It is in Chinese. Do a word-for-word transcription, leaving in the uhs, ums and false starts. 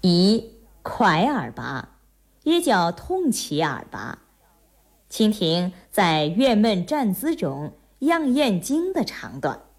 一、快耳拔，也叫痛起耳拔。请听在《月闷战姿》中《样燕经》的长段。